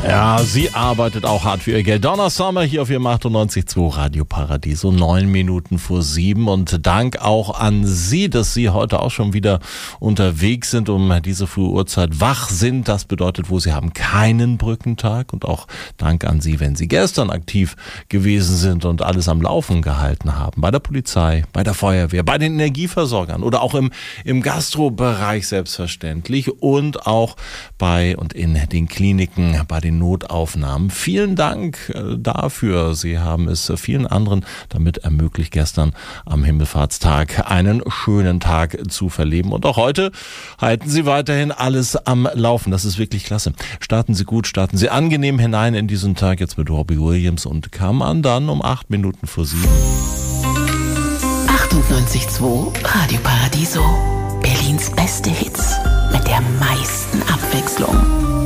Ja, sie arbeitet auch hart für ihr Geld. Donna Summer hier auf ihrem 98.2 Radio Paradiso, 9 Minuten vor 7. Und Dank auch an Sie, dass Sie heute auch schon wieder unterwegs sind, um diese frühe Uhrzeit wach sind. Das bedeutet, wo Sie haben keinen Brückentag. Und auch Dank an Sie, wenn Sie gestern aktiv gewesen sind und alles am Laufen gehalten haben. Bei der Polizei, bei der Feuerwehr, bei den Energieversorgern oder auch im Gastrobereich selbstverständlich und auch bei und in den Kliniken, bei den Notaufnahmen. Vielen Dank dafür. Sie haben es vielen anderen damit ermöglicht, gestern am Himmelfahrtstag einen schönen Tag zu verleben. Und auch heute halten Sie weiterhin alles am Laufen. Das ist wirklich klasse. Starten Sie gut, starten Sie angenehm hinein in diesen Tag. Jetzt mit Robbie Williams und Come On dann um 8 Minuten vor 7. 98.2 Radio Paradiso. Berlins beste Hits mit der meisten Abwechslung.